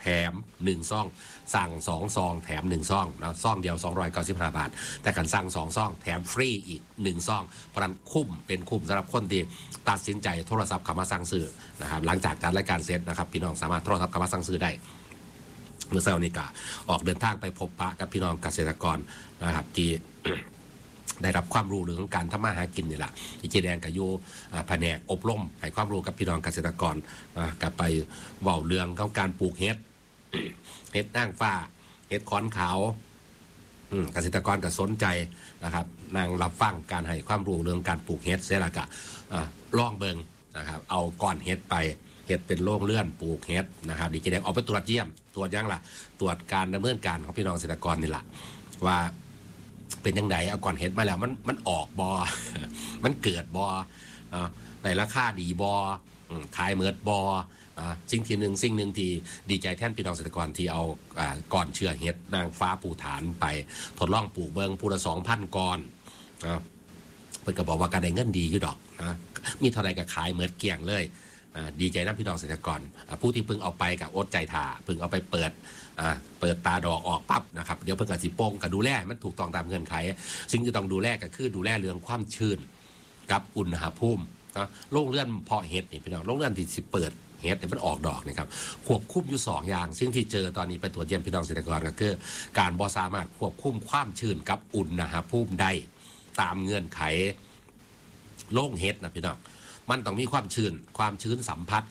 ม1ซองสั่ง2ซองแถม1ซองนะซองเดียว295 บาทแต่การสั่ง2ซองแถมฟรีอีก1ซองเพราะนั้นคุ้มเป็นคุ้มสำหรับคนที่ตัดสินใจโทรศัพท์เข้ามาสั่งซื้อนะครับหลังจากการรายการเสร็จนะครับพี่น้องสามารถโทรศัพท์เข้ามาสั่งซื้อได้เมื่อเช้านี้ก็ออกเดินทางไปพบปะกับพี่น้องเกษตรกรนะครับที่ได้รับความรู้เรื่องการทำมาหากินนี่แหละที่เจแดงกับยูแผนกอบรมให้ความรู้กับพี่น้องเกษตรกรกับไปเว้าเรื่องของการปลูกเห็ดเห็ดนางฟ้าเห็ดขอนขาวเกษตรกรก็สนใจนะครับนางรับฟังการให้ความรู้เรื่องการปลูกเห็ดเสร็จแล้วก็ลองเบิงนะครับเอาก้อนเห็ดไปเห็ดเป็นโรคเลื่อนปลูกเห็ดนะครับดีเจแดงเอาไปตรวจเยี่ยมตรวจยังล่ะตรวจการดำเนินการของพี่น้องเกษตรกรนี่แหละว่าเป็นยังไงเอาก่อนเห็ดมาแล้วมันออกบอ มันเกิดบอในราคาดีบอขายเมิดบอสิ่งหนึ่งที่ดีใจแทนพี่น้องเกษตรกรที่เอาก่อนเชื่อเห็ดนางฟ้าปูฐานไปทดลองปลูกเบิงปูละ2,000ก่อนเพิ่นก็บอกว่าการได้เงินดีอยู่ดอกนะมีเท่าไรก็ขายเมิดเกลี้ยงเลยดีใจนะพี่น้องเกษตรกรผู้ที่เพิ่งเอาไปกับอดใจถ่าเพิ่งเอาไปเปิดตาดอกออกปั๊บนะครับเดี๋ยวเพิ่งกับสิโป่งกับดูแลมันถูกต้องตามเงื่อนไขสิ่งที่ต้องดูแลก็คือดูแลเรื่องความชื้นกับอุณหภูมินะโรงเรือนเพาะเห็ดนี่พี่น้องโรงเรือนที่สิเปิดเห็ดเนี่ยมันออกดอกนะครับควบคุมอยู่2อย่างซึ่งที่เจอตอนนี้ไปตรวจเยี่ยมพี่น้องเกษตรกรก็คือการบ่สามารถควบคุมความชื้นกับอุณหภูมิได้ตามเงื่อนไขโรงเห็ดนะพี่น้องมันต้องมีความชื้นสัมผัส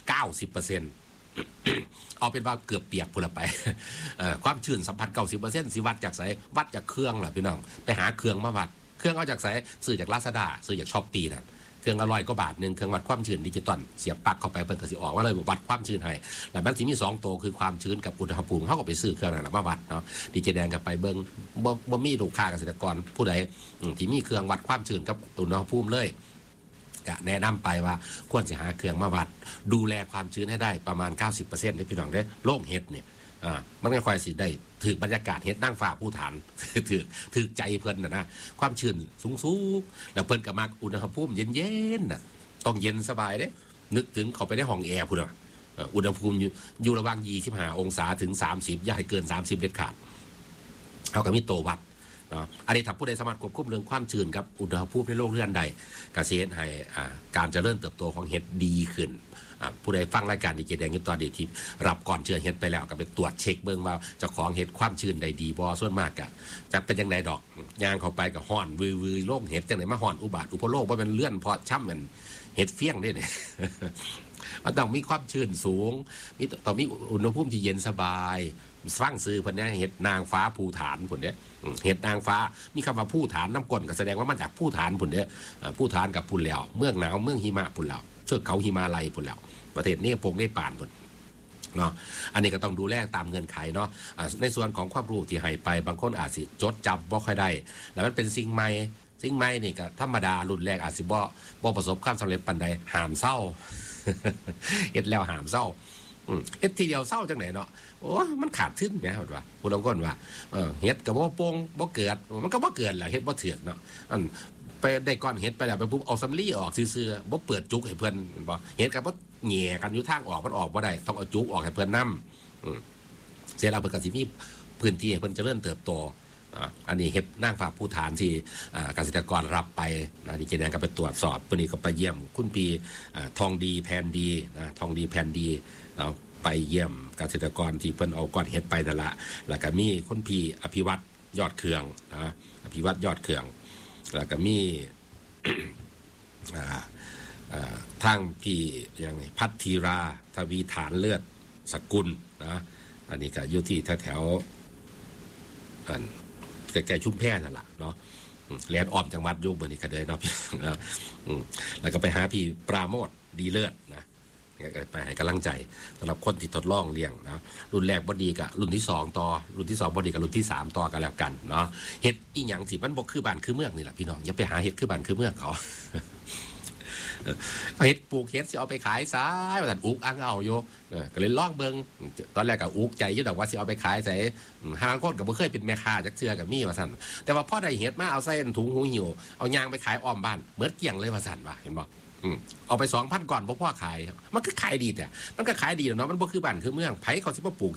90% เอาเป็นว่าเกือบเปียกพุ่นละไปความชื้นสัมผัส 90% สิวัดจากไสวัดจากเครื่องล่ะพี่น้องไปหาเครื่องมาวัดเครื่องเอาจากไสซื้อจาก Lazada ซื้อจาก Shopee น่ะเครื่องละ100 กว่าบาทนึงเครื่องวัดความชื้นดิจิตอลเสียบปลั๊กเข้าไปเพิ่นก็สิออกว่าเลยวัดความชื้นให้แล้วมันสิมี2ตัวคือความชื้นกับอุณหภูมิเฮาก็ไปซื้อเครื่องนั้นมาวัดเนาะดีเจแดงก็ไปเบิ่งบ่มีลูกค้าเกษตรกรผู้ใดที่มีเครื่องวัดความชื้นกับอุณหภูมิเลยแนะนำไปว่าควรจะหาเครื่องมาวัดดูแลความชื้นให้ได้ประมาณ 90% ให้พี่น้องได้โล่งเห็ดเนี่ยมันก็ค่อยสิได้ถือบรรยากาศเห็ดนั่งฝ่าผู้ฐาน ถือใจเพิ่นนะความชื้นสูงๆแล้วเพิ่นก็มักอุณหภูมิเย็นๆน่ะต้องเย็นสบายเด้นึกถึงเข้าไปในห้องแอร์พุ่นน่ะอุณหภูมิอยู่ระหว่าง25 องศาถึง30อย่าให้เกิน30เด็ดขาดเฮาก็มีตัววัดอันนี้ถ้าผู้ใดสามารถควบคุมเรื่องความชื้นกับอุณหภูมิในโลกเรือนใดก็สิเฮ็ดให้การเจริญเติบโตของเห็ดดีขึ้นผู้ใดฟังรายการดีเจแดงอยู่ตอนนี้ที่รับก่อนเชื้อเห็ดไปแล้วก็ไปตรวจเช็คเบิ่งว่าเจ้าของเห็ดความชื้นได้ดีบ่ส่วนมากก็จะเป็นจังไดดอกย่างเข้าไปก็ฮ้อนวือๆโล่งเห็ดจังได๋มาฮ้อนอุบาทอุปโลกบ่แม่นเลื่อนเพาะช่ำมันเห็ดเฟี้ยงเด้เนี่ย มันต้องมีความชื้นสูงต้องมีอุณหภูมิที่เย็นสบายฟังซื้อเพิ่นเนี่ยเห็ดนางฟ้าภูฐานพุ่นเด้เห็ดนางฟ้ามีคำว่าภูฐานน้ำก้นก็แสดงว่ามาจากภูฐานพุ่นเด้ภูฐานกับพุ่นแล้วเมืองหนาวเมืองหิมะพุ่นแล้วเทือกเขาหิมาลัยพุ่นแล้วประเทศนี้พงได้ป่านพุ่นเนาะอันนี้ก็ต้องดูแลตามเงื่อนไขเนาะในส่วนของความรู้ที่ให้ไปบางคนอาจสิจดจำบ่ค่อยได้แล้วมันเป็นสิ่งใหม่นี่ก็ธรรมดารุ่นแรกอาจสิบ่ประสบความสำเร็จปานใดห้ามเศร้า เฮ็ดแล้วห้ามเศร้าเฮ็ดทีเดียวเศร้าจังไหนเนาะโอ้มันขาดทุนแหมเฮ็ดว่าผู้ลางคนว่าเฮ็ดก็บ่โป่งบ่เกิดมันก็บ่เกิดแหละเฮ็ดบ่เถือกเนาะอันไปได้ก้อนเฮ็ดไปแล้วไปปุ๊บเอาสำลีออกซื่อๆบ่เปิดจุกให้เพิ่นบ่เฮ็ดก็บ่แหง่กันอยู่ทางออกมันออกบ่ได้ต้องเอาจุกออกให้เพิ่นนำเสร็จแล้วเพิ่นก็สิมีพื้นที่ให้เพิ่นเจริญเติบโตอันนี้เฮ็ดนางฟ้าภูฐานที่เกษตรกรรับไปนะดีเจแดงก็ไปตรวจสอบตัวนี้ก็ไปเยี่ยมคุณปีทองดีแผ่นดีนะทองดีแผ่นดีไปเยี่ยมเกษตรกรที่เพิ่นเอาก้อนเฮ็ดไปนั่นละแล้วก็มีคุณพี่อภิวัตรยอดเครื่องนะอภิวัตรยอดเครื่องแล้วก็มีทางพี่อย่างพัทธีราทวีฐานเลือดสกุลนะอันนี้ก็อยู่ที่แถวใกล้ๆชุมแพนั่นแหละเนาะแลนอ้อมจังหวัดอยู่เบอร์นี้ก็เลยเนาะแล้วก็ไปหาพี่ปราโมทดีเลิศนะไปให้กำลังใจสำหรับคนที่ทดลองเลี้ยงนะรุ่นแรกบ่ดีกับรุ่นที่2ต่อรุ่นที่2บ่ดีกับรุ่นที่3ต่อกันแล้วกันเนาะเฮ็ดอีหยังสิมันบ่คือบ้านคือเมืองนี่แหละพี่น้องอย่าไปหาเฮ็ดคือบ้านคือเมืองเขาเฮ็ดปลูกเฮ็ดสิเอาไปขายซะว่าซั่นอุกอังเอาอยู่ก็เลยลองเบิ่งตอนแรกก็อุกใจอยู่ดอกว่าสิเอาไปขายใส่หางคนก็บ่เคยเป็นแม่ค้าจักเทื่อก็มีว่าซั่นแต่ว่าพอได้เฮ็ดมาเอาใส่ถุงหูหิวเอายางไปขายอ้อมบ้านเหมือนเกลี้ยงเลยว่าซั่นว่าเห็นบ่เอาไป 2,000 ก่อนบ่พอขายมันก็ขายดีแต่มันก็ขายดีเนาะมันบ่คือบ้านคือเมืองไผเขาสิมาปลูก